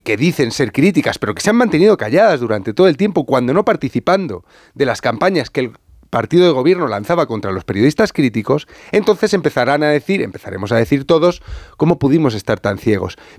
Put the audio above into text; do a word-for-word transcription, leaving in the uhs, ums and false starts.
que dicen ser críticas, pero que se han mantenido calladas durante todo el tiempo, cuando no participando de las campañas que el partido de gobierno lanzaba contra los periodistas críticos, entonces empezarán a decir, empezaremos a decir todos, cómo pudimos estar tan ciegos.